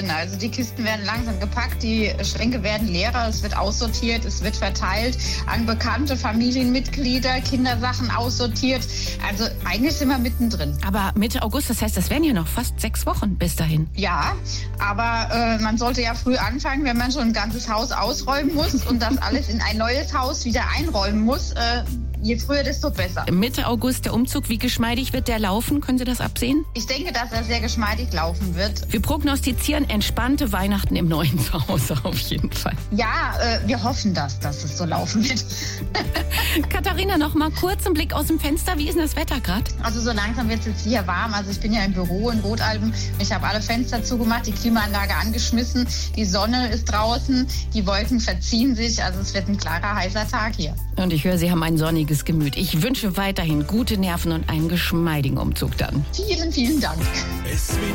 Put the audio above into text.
drin. Also die Kisten werden langsam gepackt, die Schränke werden leerer, es wird aussortiert, es wird verteilt an bekannte Familienmitglieder, Kindersachen aussortiert. Also eigentlich sind wir mittendrin. Aber Mitte August, das heißt, das wären ja noch fast 6 Wochen bis dahin. Ja, aber man sollte ja früh anfangen, wenn man schon ein ganzes Haus ausräumen muss und das alles in ein neues Haus wieder einräumen muss. Je früher, desto besser. Mitte August der Umzug, wie geschmeidig wird der laufen? Können Sie das absehen? Ich denke, dass er sehr geschmeidig laufen wird. Wir prognostizieren entspannte Weihnachten im neuen Zuhause auf jeden Fall. Ja, wir hoffen, dass es so laufen wird. Katharina, noch mal kurz einen Blick aus dem Fenster. Wie ist denn das Wetter gerade? Also so langsam wird es jetzt hier warm. Also ich bin ja im Büro in Rotalben. Ich habe alle Fenster zugemacht, die Klimaanlage angeschmissen. Die Sonne ist draußen, die Wolken verziehen sich. Also es wird ein klarer, heißer Tag hier. Und ich höre, Sie haben ein sonniges Gemüt. Ich wünsche weiterhin gute Nerven und einen geschmeidigen Umzug dann. Vielen, vielen Dank.